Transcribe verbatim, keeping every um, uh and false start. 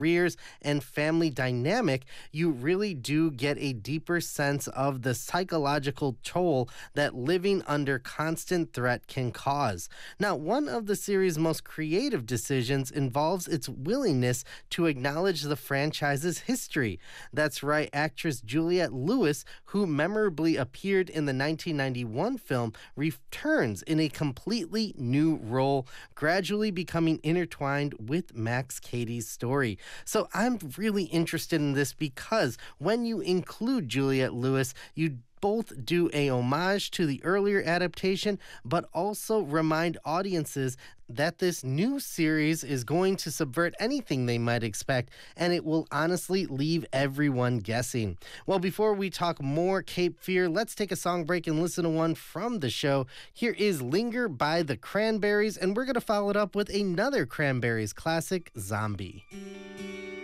careers and family dynamic, you really do get a deeper sense of the psychological toll that living under constant threat can cause. Now, one of the series' most creative decisions involves its willingness to acknowledge the franchise's history. That's right, actress Juliette Lewis, who memorably appeared in the nineteen ninety-one film, returns in a completely new role, gradually becoming intertwined with Max Cady's story. So I'm really interested in this because when you include Juliette Lewis, you both do a homage to the earlier adaptation, but also remind audiences that this new series is going to subvert anything they might expect, and it will honestly leave everyone guessing. Well, before we talk more Cape Fear, let's take a song break and listen to one from the show. Here is Linger by the Cranberries, and we're going to follow it up with another Cranberries classic, Zombie.